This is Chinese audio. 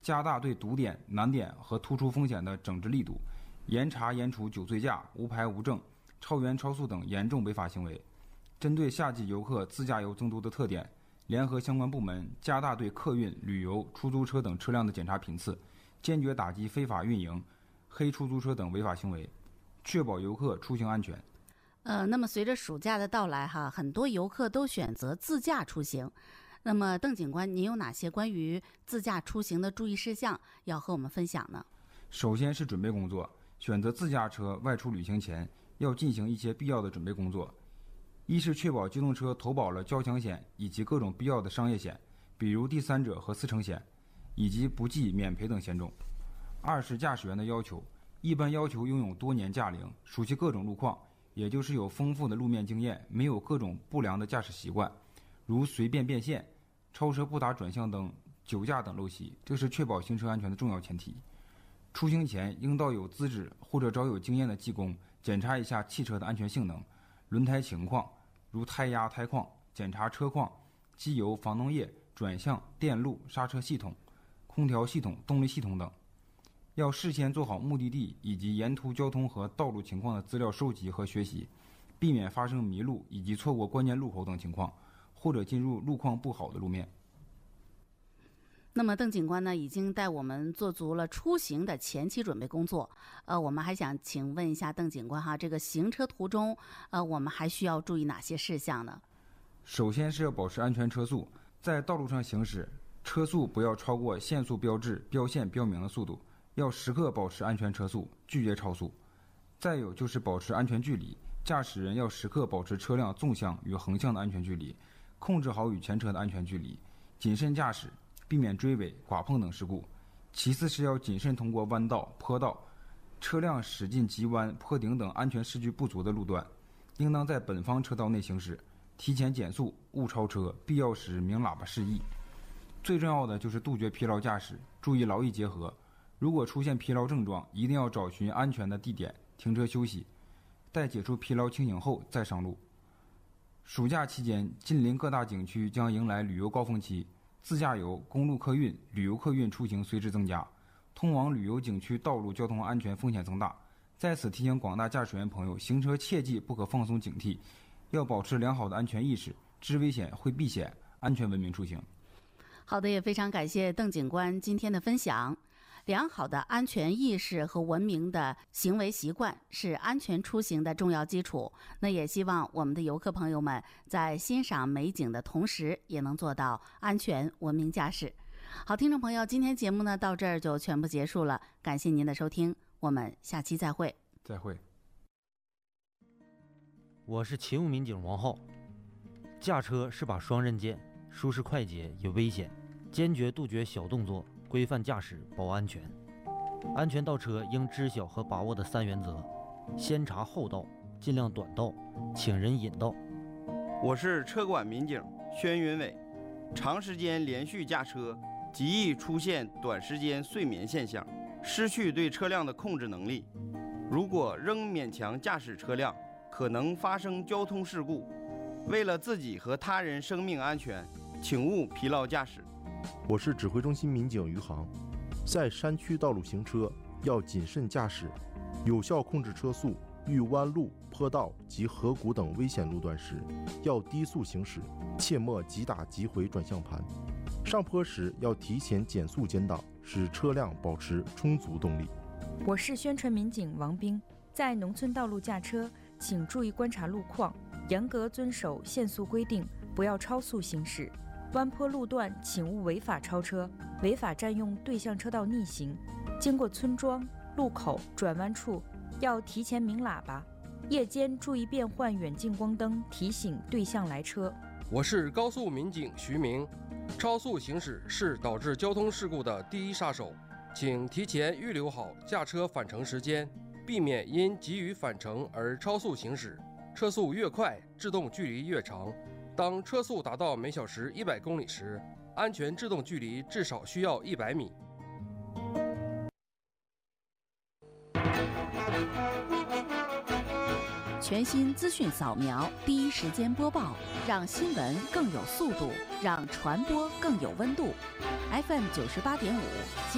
加大对堵点、难点和突出风险的整治力度，严查严处酒醉驾、无牌无证、超员超速等严重违法行为。针对夏季游客自驾游增多的特点，联合相关部门加大对客运、旅游、出租车等车辆的检查频次，坚决打击非法运营、黑出租车等违法行为，确保游客出行安全。 那么随着暑假的到来很多游客都选择自驾出行。那么邓警官，您有哪些关于自驾出行的注意事项要和我们分享呢？ 首先是准备工作，选择自驾车外出旅行前要进行一些必要的准备工作。一是确保机动车投保了交强险以及各种必要的商业险，比如第三者和4成险，以及不计免赔等险种。二是驾驶员的要求，一般要求拥有多年驾龄，熟悉各种路况，也就是有丰富的路面经验，没有各种不良的驾驶习惯，如随便变线、超车不打转向灯、酒驾等陋习，这是确保行车安全的重要前提。出行前应到有资质或者找有经验的技工检查一下汽车的安全性能、轮胎情况，如胎压、胎况，检查车况、机油、防冻液、转向、电路、刹车系统、空调系统、动力系统等。要事先做好目的地以及沿途交通和道路情况的资料收集和学习，避免发生迷路以及错过关键路口等情况，或者进入路况不好的路面。 那么邓警官呢，已经带我们做足了出行的前期准备工作。我们还想请问一下邓警官这个行车途中，我们还需要注意哪些事项呢？ 首先是要保持安全车速，在道路上行驶，车速不要超过限速标志标线标明的速度，要时刻保持安全车速，拒绝超速。再有就是保持安全距离，驾驶人要时刻保持车辆纵向与横向的安全距离，控制好与前车的安全距离，谨慎驾驶，避免追尾、剐碰等事故。其次是要谨慎通过弯道、坡道，车辆驶进急弯、坡顶等安全视距不足的路段，应当在本方车道内行驶，提前减速，勿超车，必要时鸣喇叭示意。最重要的就是杜绝疲劳驾驶，注意劳逸结合。如果出现疲劳症状，一定要找寻安全的地点停车休息，待解除疲劳清醒后再上路。暑假期间，近邻各大景区将迎来旅游高峰期，自驾游、公路客运、旅游客运出行随之增加，通往旅游景区道路交通安全风险增大。在此提醒广大驾驶员朋友，行车切记不可放松警惕，要保持良好的安全意识，知危险会避险，安全文明出行。 好的，也非常感谢邓警官今天的分享。良好的安全意识和文明的行为习惯是安全出行的重要基础。那也希望我们的游客朋友们在欣赏美景的同时，也能做到安全文明驾驶。好，听众朋友，今天节目呢到这儿就全部结束了，感谢您的收听，我们下期再会。 再会。 我是勤务民警王浩。驾车是把双刃剑，舒适快捷也危险，坚决杜绝小动作，规范驾驶保安全。安全倒车应知晓和把握的3原则：先查后到，尽量短道，请人引道。 我是车管民警宣云伟。长时间连续驾车极易出现短时间睡眠现象，失去对车辆的控制能力。如果仍勉强驾驶车辆，可能发生交通事故。为了自己和他人生命安全，请勿疲劳驾驶。 我是指挥中心民警余航。在山区道路行车要谨慎驾驶，有效控制车速，遇弯路、坡道及河谷等危险路段时，要低速行驶，切莫急打急回转向盘。上坡时要提前减速减档，使车辆保持充足动力。 我是宣传民警王兵。在农村道路驾车，请注意观察路况，严格遵守限速规定，不要超速行驶。弯坡路段请勿违法超车，违法占用对向车道逆行。经过村庄、路口、转弯处，要提前鸣喇叭。夜间注意变换远近光灯，提醒对向来车。 我是高速民警徐明。超速行驶是导致交通事故的第一杀手，请提前预留好驾车返程时间，避免因急于返程而超速行驶。车速越快，制动距离越长。当车速达到每小时100公里时，安全制动距离至少需要100米。 全新资讯扫描，第一时间播报，让新闻更有速度，让传播更有温度。FM 98.5。